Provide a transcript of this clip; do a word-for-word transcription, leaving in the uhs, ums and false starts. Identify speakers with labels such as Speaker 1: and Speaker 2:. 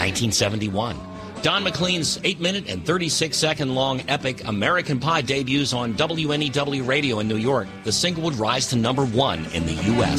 Speaker 1: nineteen seventy-one. Don McLean's eight minute and thirty-six second long epic American Pie debuts on W N E W radio in New York. The single would rise to number one in the U S